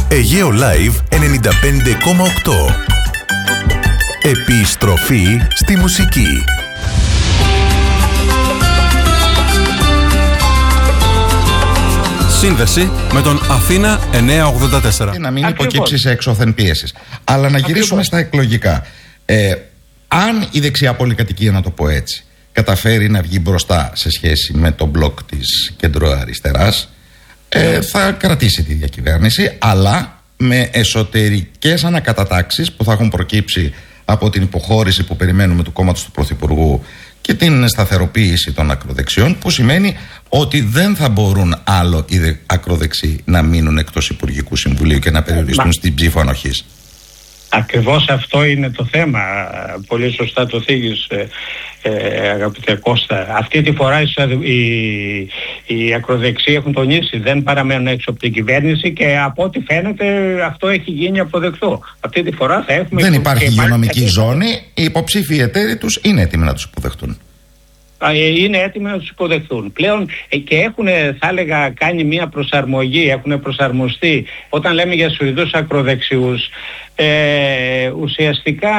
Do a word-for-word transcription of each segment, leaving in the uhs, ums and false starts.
Αιγαίο Live ενενήντα πέντε κόμμα οκτώ. Επιστροφή στη μουσική. Σύνδεση με τον Αθήνα εννιακόσια ογδόντα τέσσερα. Και να μην υποκύψει σε εξώθεν πίεσης. Αλλά να γυρίσουμε Ακριβώς. στα εκλογικά. Ε, αν η δεξιά πολυκατοικία, να το πω έτσι, καταφέρει να βγει μπροστά σε σχέση με τον μπλοκ της κεντροαριστεράς, ε, θα κρατήσει τη διακυβέρνηση, αλλά με εσωτερικές ανακατατάξεις που θα έχουν προκύψει από την υποχώρηση που περιμένουμε του κόμματος του Πρωθυπουργού και την σταθεροποίηση των ακροδεξιών, που σημαίνει ότι δεν θα μπορούν άλλο οι δε- ακροδεξιοί να μείνουν εκτός Υπουργικού Συμβουλίου και να περιοριστούν Μα... στην ψήφο ανοχής. Ακριβώς αυτό είναι το θέμα. Πολύ σωστά το θίγεις, ε, ε, αγαπητέ Κώστα. Αυτή τη φορά οι, οι ακροδεξιοί έχουν τονίσει, δεν παραμένουν έξω από την κυβέρνηση και από ό,τι φαίνεται αυτό έχει γίνει αποδεκτό. Αυτή τη φορά θα έχουμε... Δεν υπάρχει και υγειονομική και... ζώνη, οι υποψήφοι εταίροι τους είναι έτοιμοι να τους υποδεχτούν. Είναι έτοιμοι να τους υποδεχθούν. Πλέον ε, και έχουν, θα έλεγα, κάνει μια προσαρμογή, έχουν προσαρμοστεί. Όταν λέμε για Σουηδούς ακροδεξιούς, ε, ουσιαστικά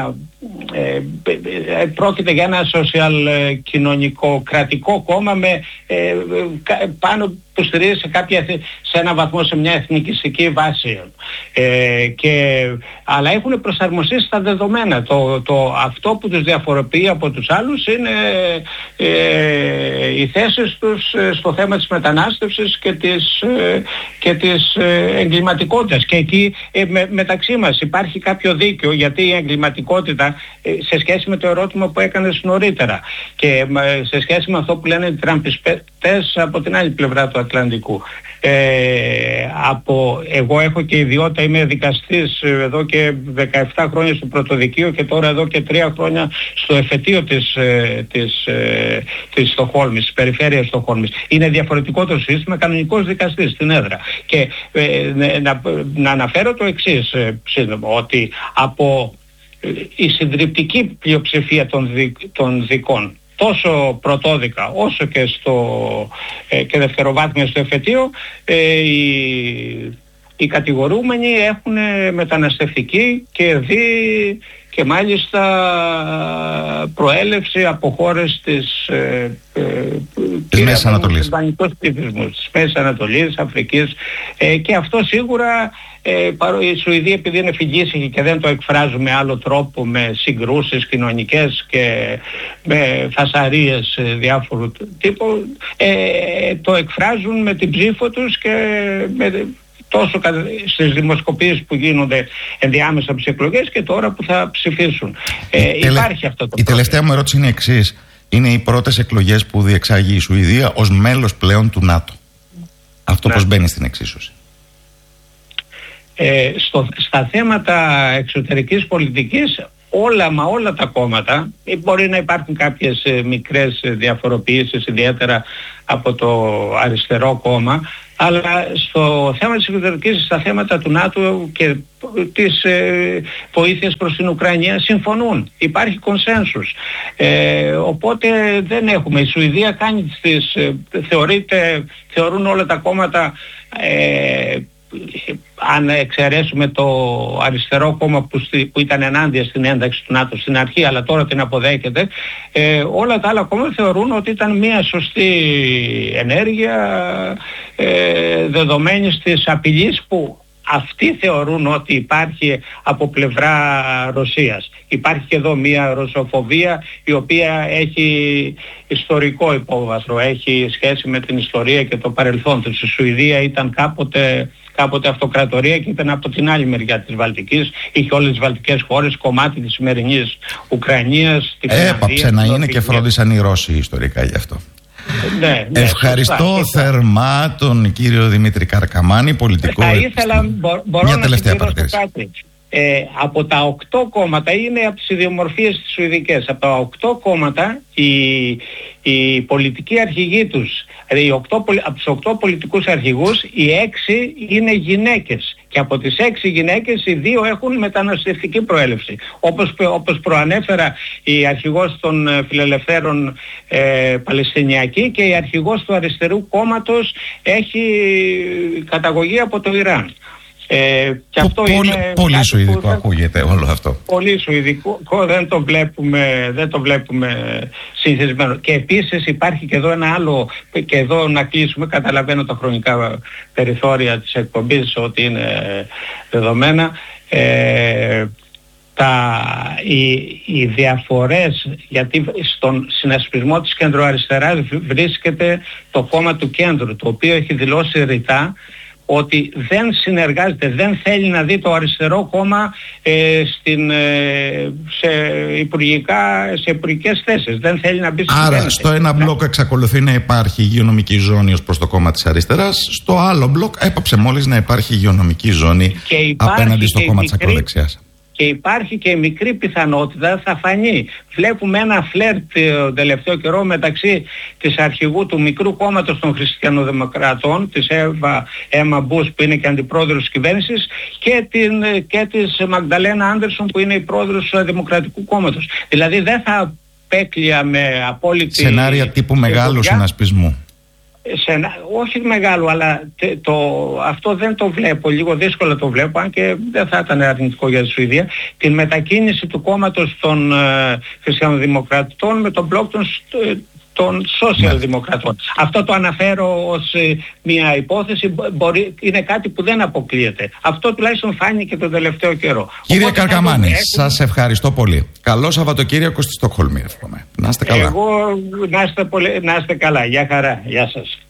ε, ε, πρόκειται για ένα social ε, κοινωνικό κρατικό κόμμα με ε, πάνω που στηρίζει σε, κάποια, σε ένα βαθμό σε μια εθνικιστική βάση. Ε, και, αλλά έχουν προσαρμοστεί στα δεδομένα. Το, το, αυτό που τους διαφοροποιεί από τους άλλους είναι ε, οι θέσεις τους στο θέμα της μετανάστευσης και της, ε, και της ε, εγκληματικότητας. Και εκεί ε, με, μεταξύ μας υπάρχει κάποιο δίκιο, γιατί η εγκληματικότητα ε, σε σχέση με το ερώτημα που έκανες νωρίτερα και ε, σε σχέση με αυτό που λένε οι τραμπιστές από την άλλη πλευρά του Ατλαντικού. Ε, από, εγώ έχω και ιδιότητα, είμαι δικαστής εδώ και δεκαεπτά χρόνια στο Πρωτοδικείο και τώρα εδώ και τρία χρόνια στο εφετείο της, ε, της, ε, της Στοκχόλμης, της περιφέρειας Στοκχόλμης. Είναι διαφορετικό το σύστημα, κανονικός δικαστής στην έδρα. Και ε, να, να αναφέρω το εξής ε, σύντομα, ότι από ε, η συντριπτική πλειοψηφία των, δι, των δικών, τόσο πρωτόδικα όσο και, στο, ε, και δευτεροβάθμια στο εφετείο, ε, οι, οι κατηγορούμενοι έχουν μεταναστευτική και δι και μάλιστα προέλευση από χώρες της, ε, ε, της Μέσης Ανατολής. Της Μέσης Ανατολής, Αφρικής, ε, και αυτό σίγουρα ε, παρό, η Σουηδία, επειδή είναι φυγήσικη και δεν το εκφράζουν με άλλο τρόπο, με συγκρούσεις κοινωνικές και με φασαρίες διάφορου τύπου, ε, το εκφράζουν με την ψήφο τους και με, τόσο στις δημοσκοπήσεις που γίνονται ενδιάμεσα από τις εκλογές και τώρα που θα ψηφίσουν. Ε, Τελε... Υπάρχει αυτό το Η πρόβλημα. τελευταία μου ερώτηση είναι η εξής. Είναι οι πρώτες εκλογές που διεξάγει η Σουηδία ως μέλος πλέον του ΝΑΤΟ. Αυτό ναι. Πώς μπαίνει στην εξίσωση? Ε, στο, στα θέματα εξωτερικής πολιτικής όλα μα όλα τα κόμματα, μπορεί να υπάρχουν κάποιες ε, μικρές διαφοροποιήσεις, ιδιαίτερα από το αριστερό κόμμα, αλλά στο θέμα της εξωτερικής, στα θέματα του ΝΑΤΟ και της ε, βοήθειας προς την Ουκρανία συμφωνούν. Υπάρχει κονσένσους. Ε, οπότε δεν έχουμε. Η Σουηδία κάνει τις, ε, θεωρείται, θεωρούν όλα τα κόμματα, ε, αν εξαιρέσουμε το αριστερό κόμμα που, στη, που ήταν ενάντια στην ένταξη του ΝΑΤΟ στην αρχή, αλλά τώρα την αποδέχεται, ε, όλα τα άλλα κόμματα θεωρούν ότι ήταν μια σωστή ενέργεια ε, δεδομένης της απειλής που αυτοί θεωρούν ότι υπάρχει από πλευρά Ρωσίας. Υπάρχει και εδώ μια ρωσοφοβία η οποία έχει ιστορικό υπόβαθρο, έχει σχέση με την ιστορία και το παρελθόν της. Η Σουηδία ήταν κάποτε, κάποτε αυτοκρατορία και ήταν από την άλλη μεριά της Βαλτικής, είχε όλες τις βαλτικές χώρες, κομμάτι της σημερινής Ουκρανίας. Έπαψε να είναι και φρόντισαν οι Ρώσοι ιστορικά γι' αυτό. Ναι, ναι, ευχαριστώ σωστά, θερμά τον κύριο Δημήτρη Καρκαμάνη, πολιτικό. Θα ήθελα, μπο, μπορώ Μια να τελευταία συμπληρώσω κάτι. Ε, από τα οκτώ κόμματα, είναι από τις ιδιομορφίες της Σουηδικές, από τα οκτώ κόμματα οι, οι πολιτικοί αρχηγοί τους, δηλαδή οι οκτώ, από τους οκτώ πολιτικούς αρχηγούς, οι έξι είναι γυναίκες και από τις έξι γυναίκες οι δύο έχουν μεταναστευτική προέλευση. Όπως, όπως προανέφερα, η αρχηγός των φιλελευθέρων ε, Παλαιστινιακή και η αρχηγός του αριστερού κόμματος έχει καταγωγή από το Ιράν. Ε, και αυτό πολύ, είναι πολύ σουηδικό δεν, ακούγεται όλο αυτό. Πολύ σουηδικό, δεν το βλέπουμε, δεν το βλέπουμε συνηθισμένο. Και επίσης υπάρχει και εδώ ένα άλλο, και εδώ να κλείσουμε, καταλαβαίνω τα χρονικά περιθώρια της εκπομπής ότι είναι δεδομένα. Ε, τα, οι, οι διαφορές, γιατί στον συνασπισμό της κεντροαριστεράς βρίσκεται το κόμμα του κέντρου, το οποίο έχει δηλώσει ρητά ότι δεν συνεργάζεται, δεν θέλει να δει το αριστερό κόμμα ε, στην, ε, σε, υπουργικά, σε υπουργικές θέσεις. Δεν θέλει να μπει στην Άρα κυβέρνηση. Στο ένα μπλοκ εξακολουθεί να υπάρχει υγειονομική ζώνη ως προς το κόμμα της αριστεράς. Στο άλλο μπλοκ έπαψε μόλις να υπάρχει υγειονομική ζώνη απέναντι στο κόμμα της ακροδεξιάς. Και υπάρχει και μικρή πιθανότητα, θα φανεί. Βλέπουμε ένα φλερτ το τελευταίο καιρό μεταξύ της αρχηγού του μικρού κόμματος των Χριστιανοδημοκρατών, της Εύα Έμα Μπούς, που είναι και αντιπρόεδρος της κυβέρνησης, και, την, και της Μαγδαλένα Άντερσον, που είναι η πρόεδρος του Δημοκρατικού Κόμματος. Δηλαδή δεν θα απέκλεια με απόλυτη... Σενάρια τύπου μεγάλου συνασπισμού. Σε, όχι μεγάλο, αλλά τε, το, αυτό δεν το βλέπω, λίγο δύσκολα το βλέπω, αν και δεν θα ήταν αρνητικό για τη Σουηδία, την μετακίνηση του κόμματος των ε, Χριστιανοδημοκρατών με τον μπλοκ των, των Σοσιαλδημοκρατών. Ναι. Αυτό το αναφέρω ως ε, μια υπόθεση, μπορεί, είναι κάτι που δεν αποκλείεται. Αυτό τουλάχιστον φάνηκε τον τελευταίο καιρό. Κύριε Οπότε, Καρκαμάνη, έχουμε... σας ευχαριστώ πολύ. Καλό Σαββατοκύριακο στη Στοκχόλμη, εύχομαι. Να είστε καλά. Εγώ να είστε, πολύ, να είστε καλά. Γεια χαρά. Γεια σας.